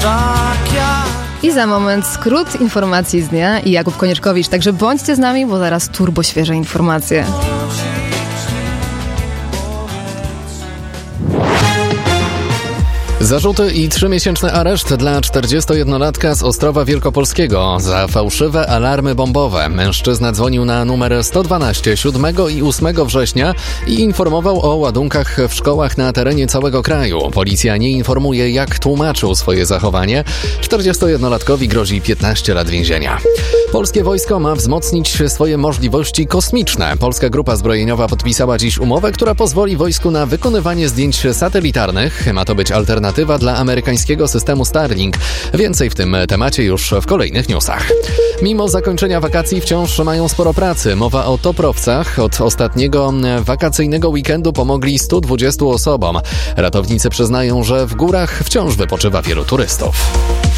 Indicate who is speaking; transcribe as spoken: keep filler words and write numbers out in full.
Speaker 1: I za moment skrót informacji z dnia i Jakub Konieczkowicz. Także bądźcie z nami, bo zaraz turbo świeże informacje.
Speaker 2: Zarzuty i trzymiesięczny areszt dla czterdziestojednolatka z Ostrowa Wielkopolskiego za fałszywe alarmy bombowe. Mężczyzna dzwonił na numer sto dwanaście siódmego i ósmego września i informował o ładunkach w szkołach na terenie całego kraju. Policja nie informuje, jak tłumaczył swoje zachowanie. czterdziestojednolatkowi grozi piętnaście lat więzienia. Polskie wojsko ma wzmocnić swoje możliwości kosmiczne. Polska Grupa Zbrojeniowa podpisała dziś umowę, która pozwoli wojsku na wykonywanie zdjęć satelitarnych. Ma to być alternatywa dla amerykańskiego systemu Starlink. Więcej w tym temacie już w kolejnych newsach. Mimo zakończenia wakacji wciąż mają sporo pracy. Mowa o Toprowcach. Od ostatniego wakacyjnego weekendu pomogli stu dwudziestu osobom. Ratownicy przyznają, że w górach wciąż wypoczywa wielu turystów.